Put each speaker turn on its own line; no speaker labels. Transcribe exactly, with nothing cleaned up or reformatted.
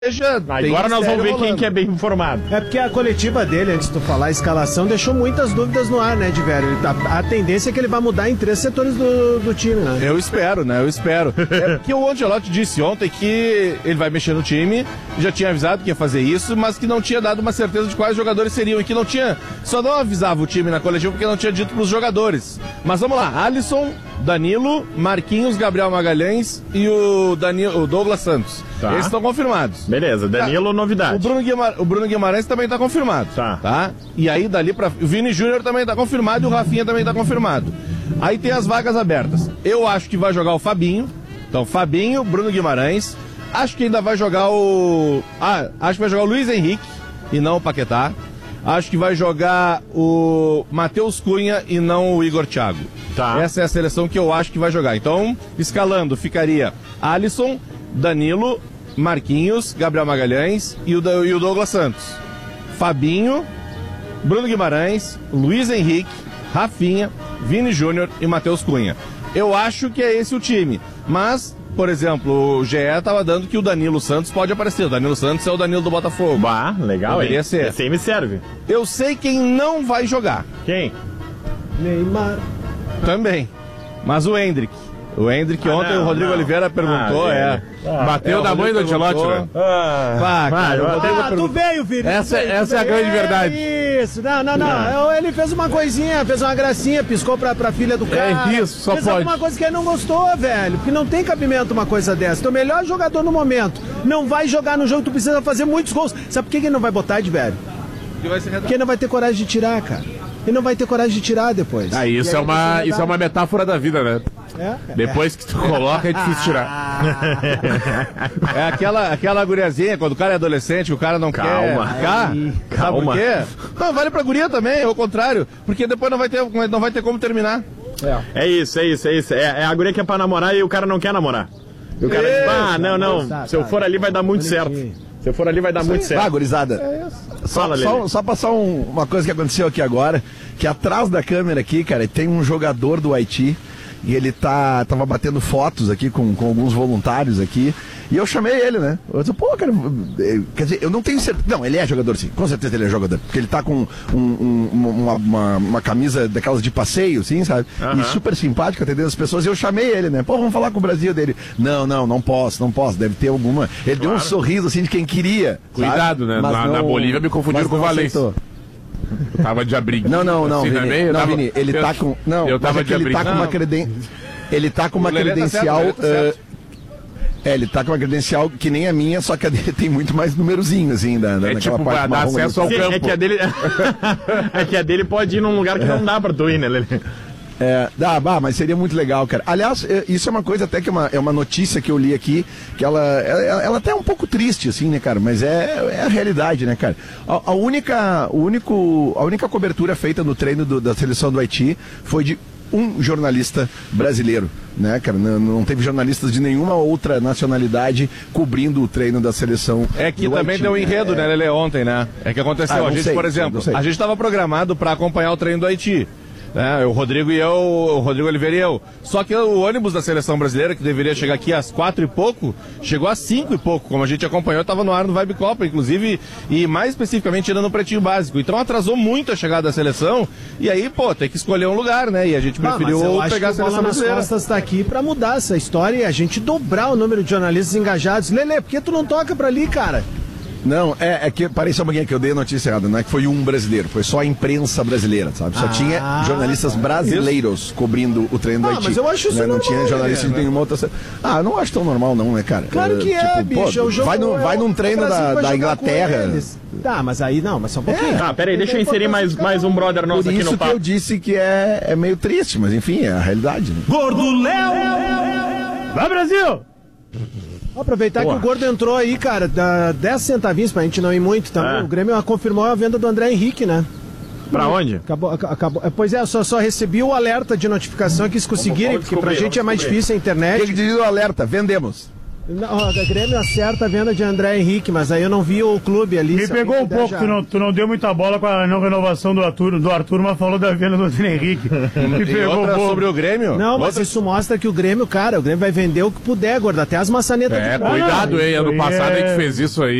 Agora nós vamos ver rolando. Quem que é bem informado.
É porque a coletiva dele, antes de tu falar a escalação, deixou muitas dúvidas no ar, né, de velho? A, a tendência é que ele vai mudar em três setores do, do time, né?
Eu espero, né? Eu espero. É porque o Ancelotti disse ontem que ele vai mexer no time, já tinha avisado que ia fazer isso, mas que não tinha dado uma certeza de quais jogadores seriam e que não tinha, só não avisava o time na coletiva porque não tinha dito pros jogadores. Mas vamos lá, Alisson, Danilo, Marquinhos, Gabriel Magalhães e o, Danilo, o Douglas Santos. Tá. Eles estão confirmados.
Beleza, Danilo, tá. Novidade.
O Bruno, Guimar... o Bruno Guimarães também está confirmado.
Tá.
tá. E aí, dali pra. O Vini Júnior também está confirmado e o Rafinha também está confirmado. Aí tem as vagas abertas. Eu acho que vai jogar o Fabinho. Então, Fabinho, Bruno Guimarães. Acho que ainda vai jogar o. Ah, acho que vai jogar o Luiz Henrique e não o Paquetá. Acho que vai jogar o Matheus Cunha e não o Igor Thiago.
Tá.
Essa é a seleção que eu acho que vai jogar. Então, escalando, ficaria Alisson, Danilo, Marquinhos, Gabriel Magalhães e o, e o Douglas Santos. Fabinho, Bruno Guimarães, Luiz Henrique, Rafinha, Vini Júnior e Matheus Cunha. Eu acho que é esse o time. Mas, por exemplo, o G E estava dando que o Danilo Santos pode aparecer. O Danilo Santos é o Danilo do Botafogo.
Bah, legal,
Poderia
hein?
ser.
Esse aí me serve.
Eu sei quem não vai jogar.
Quem?
Neymar.
Também. Mas o Hendrick. O Hendrick, ah, ontem não, o Rodrigo não. Oliveira perguntou, ah, é.
Ah, Bateu é, da mãe do Ancelotti, né?
Ah, ah, cara,
ah, ah tu veio, filho.
Essa, veio, essa é a grande é verdade.
Isso, não, não, não, não. Ele fez uma coisinha, fez uma gracinha, piscou pra, pra filha do cara.
É isso, só
fez
pode.
Fez alguma coisa que ele não gostou, velho. Porque não tem cabimento uma coisa dessa. Então, o melhor jogador no momento não vai jogar no jogo, tu precisa fazer muitos gols. Sabe por que ele não vai botar de velho? Porque ele não vai ter coragem de tirar, cara. Ele não vai ter coragem de tirar depois.
Ah, isso, é uma, isso é uma metáfora da vida, né?
É?
Depois que tu coloca é difícil tirar.
É aquela, aquela guriazinha, quando o cara é adolescente, o cara não
calma.
quer ficar.
Calma.
Sabe por quê? Não, vale pra guria também, ao contrário. Porque depois não vai ter, não vai ter como terminar.
É, é isso, é isso, é isso. É, é a guria que é pra namorar e o cara não quer namorar. E o cara diz, ah, não, não, tá, se eu for ali vai dar muito certo. Se eu for ali vai dar muito certo.
Ah, gurizada. É só, Fala, só, só passar um, uma coisa que aconteceu aqui agora, que atrás da câmera aqui, cara, tem um jogador do Haiti e ele tá, tava batendo fotos aqui com, com alguns voluntários aqui. E eu chamei ele, né? Eu disse, pô, cara, quer dizer, eu não tenho certeza. Não, ele é jogador sim, com certeza ele é jogador. Porque ele tá com um, um, uma, uma, uma camisa daquelas de passeio, assim, sabe? Uhum. E super simpático, atendendo as pessoas. E eu chamei ele, né? Pô, vamos falar com o Brasil dele. Não, não, não posso, não posso. Deve ter alguma. Ele claro. Deu um sorriso assim de quem queria.
Cuidado, sabe? Né? Na, não, na Bolívia me confundiram com o Valência. Eu tava de abrigo.
Não, não, não,
assim,
Vini,
também,
não,
tava,
Vini, ele
eu,
tá com. Não,
eu tava
é
de
ele
abrigo.
tá com uma creden... Ele tá com uma credencial.
Tá certo, tá
É, ele tá com uma credencial que nem a minha, só que a dele tem muito mais numerozinho, assim, da, da,
é
naquela
tipo,
parte
dar acesso ao
ali.
campo. É que, a dele... é que a dele pode ir num lugar que não dá pra tu ir, né, Lelê?
É, dá, bah, mas seria muito legal, cara. Aliás, isso é uma coisa até que é uma, é uma notícia que eu li aqui, que ela, ela, ela até é um pouco triste, assim, né, cara? Mas é, é a realidade, né, cara? A, a, única, o único, a única cobertura feita no treino do, da seleção do Haiti foi de um jornalista brasileiro, né, cara? Não, não teve jornalistas de nenhuma outra nacionalidade cobrindo o treino da seleção.
É que
do
também
Haiti.
deu enredo,
é...
né, Lelê, ontem, né? É que aconteceu,
ah,
a gente,
sei,
por exemplo, a gente estava programado para acompanhar o treino do Haiti. É, o Rodrigo e eu, o Rodrigo Oliveira e eu. Só que o ônibus da seleção brasileira, que deveria chegar aqui às quatro e pouco, chegou às cinco e pouco, como a gente acompanhou, estava no ar no Vibe Copa, inclusive, e mais especificamente ainda no Pretinho Básico. Então atrasou muito a chegada da seleção, e aí, pô, tem que escolher um lugar, né? E a gente preferiu ah, pegar a seleção brasileira.
Nas Costas tá aqui para mudar essa história e a gente dobrar o número de jornalistas engajados. Lelê, por que tu não toca pra ali, cara?
Não, é, é que parei só um pouquinho que eu dei a notícia errada, não é que foi um brasileiro, foi só a imprensa brasileira, sabe? Só ah, tinha jornalistas brasileiros isso. cobrindo o treino do
ah,
Haiti.
Mas eu acho isso
né?
normal,
Não tinha jornalista
né?
de nenhuma outra. Ah, eu não acho tão normal, não, né, cara?
Claro que é,
tipo,
bicho.
Pô,
o jogo
vai, no, vai num treino da, da Inglaterra.
Tá, mas aí não, mas só um pouquinho.
É. Ah, peraí, deixa eu inserir mais, mais um brother nosso aqui no papo.
Por isso que eu disse que é, é meio triste, mas enfim, é a realidade. Né?
Gordo Léo!
Vai, Brasil!
Vou aproveitar Boa. que o Gordo entrou aí, cara, dá dez centavinhos pra gente não ir muito, tá? É. O Grêmio confirmou a venda do André Henrique, né?
Pra onde?
Acabou, acabou. Pois é, só, só recebi o alerta de notificação que eles conseguirem, porque pra gente é mais difícil a internet.
O que diz o alerta? Vendemos.
Não, o Grêmio acerta a venda de André Henrique, mas aí eu não vi o clube ali.
Me pegou um pouco, tu não, tu não deu muita bola com a não renovação do Arthur, do Arthur, mas falou da venda do André Henrique. Me pegou
outra
um pouco.
sobre o Grêmio?
Não, mas
outra...
isso mostra que o Grêmio, cara, o Grêmio vai vender o que puder, gordo, até as maçanetas
É,
de
cuidado, hein, ano passado é que fez isso aí.